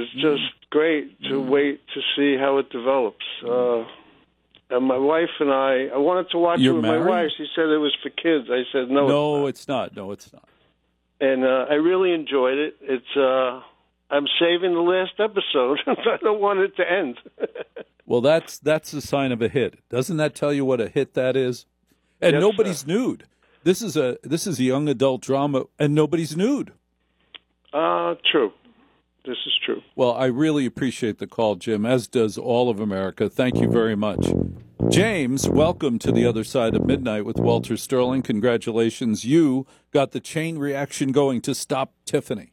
just great to wait to see how it develops. And my wife and I wanted to watch it with my wife. She said it was for kids. I said, no, it's not. No, it's not. And I really enjoyed it. I'm saving the last episode. I don't want it to end. Well, that's the sign of a hit. Doesn't that tell you what a hit that is? And Yes, nobody's sir. nude. This is a young adult drama, and nobody's nude. True. This is true. Well, I really appreciate the call, Jim, as does all of America. Thank you very much. James, welcome to the other side of midnight with Walter Sterling. Congratulations. You got the chain reaction going to stop Tiffany.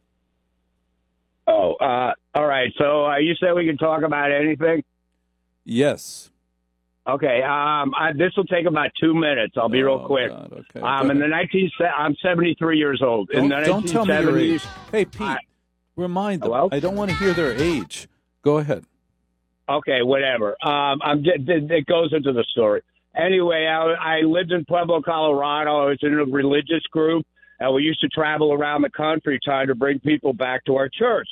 Oh, all right. So you said we can talk about anything? Yes. Okay. This will take about 2 minutes. I'll be real quick. God, okay. I'm 73 years old. Don't tell me your age. Hey, Pete, remind them. Hello? I don't want to hear their age. Go ahead. Okay, whatever. It goes into the story. Anyway, I lived in Pueblo, Colorado. I was in a religious group, and we used to travel around the country trying to bring people back to our church.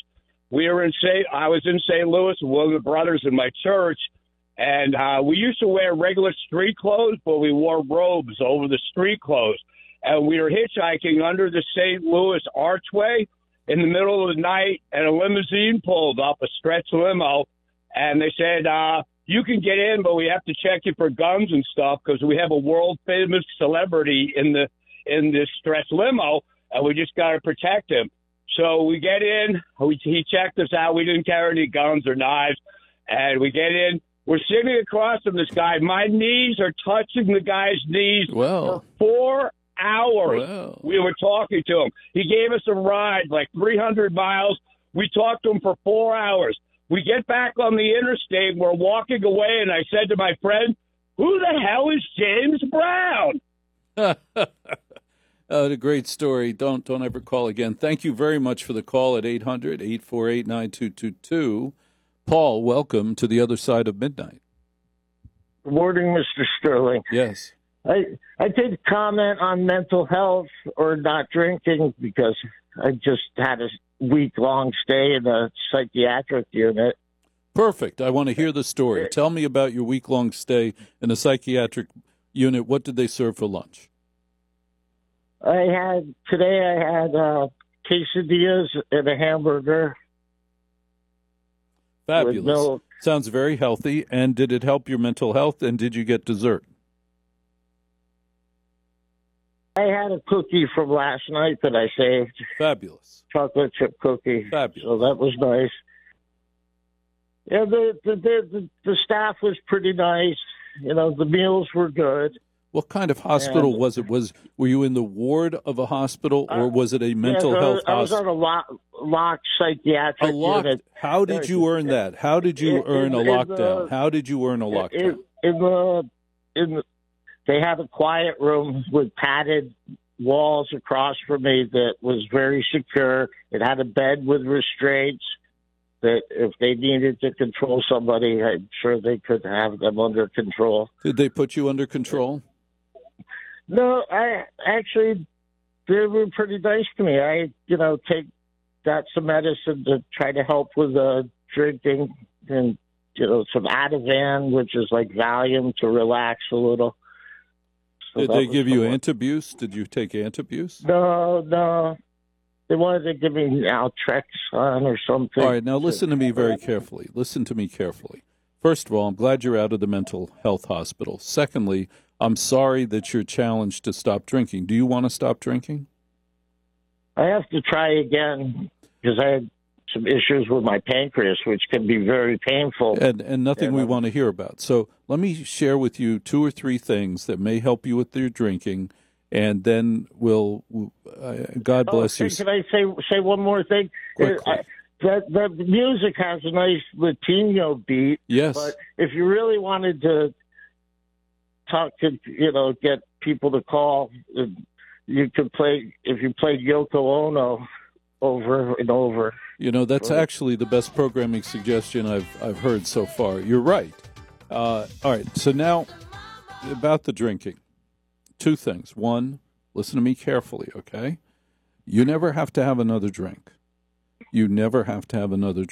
I was in St. Louis with one of the brothers in my church, and we used to wear regular street clothes, but we wore robes over the street clothes. And we were hitchhiking under the St. Louis Archway in the middle of the night, and a limousine pulled up, a stretch limo, and they said, you can get in, but we have to check you for guns and stuff because we have a world-famous celebrity in this stretch limo, and we just got to protect him. So we get in. He checked us out. We didn't carry any guns or knives, and we get in. We're sitting across from this guy. My knees are touching the guy's knees for 4 hours. Wow. We were talking to him. He gave us a ride, like 300 miles. We talked to him for 4 hours. We get back on the interstate. We're walking away, and I said to my friend, who the hell is James Brown? A great story. Don't ever call again. Thank you very much for the call at 800-848-9222. Paul, welcome to the other side of midnight. Good morning, Mr. Sterling. Yes. I did comment on mental health or not drinking because I just had a week-long stay in a psychiatric unit. Perfect. I want to hear the story. Tell me about your week-long stay in a psychiatric unit. What did they serve for lunch? Today I had quesadillas and a hamburger. Fabulous. Sounds very healthy. And did it help your mental health? And did you get dessert? I had a cookie from last night that I saved. Fabulous. Chocolate chip cookie. Fabulous. So that was nice. Yeah, the staff was pretty nice. You know, the meals were good. What kind of hospital was it? Were you in the ward of a hospital, or was it a mental health hospital? I was on a locked psychiatric unit. How did you earn that? How did you earn a lockdown? How did you earn a lockdown? They had a quiet room with padded walls across from me that was very secure. It had a bed with restraints that if they needed to control somebody, I'm sure they could have them under control. Did they put you under control? No, they were pretty nice to me. Got some medicine to try to help with drinking and, some Ativan, which is like Valium to relax a little. So did they give you Antabuse? Did you take Antabuse? No. They wanted to give me Naltrexone or something. All right, now listen to me very carefully. Listen to me carefully. First of all, I'm glad you're out of the mental health hospital. Secondly, I'm sorry that you're challenged to stop drinking. Do you want to stop drinking? I have to try again because I had some issues with my pancreas, which can be very painful. And nothing we want to hear about. So let me share with you 2 or 3 things that may help you with your drinking, and then God bless you. Can I say one more thing? Quickly. The music has a nice Latino beat. Yes. But if you really wanted to talk to, get people to call, you could if you played Yoko Ono over and over. That's actually the best programming suggestion I've heard so far. You're right. All right. So now about the drinking. 2 things. 1, listen to me carefully, okay? You never have to have another drink. You never have to have another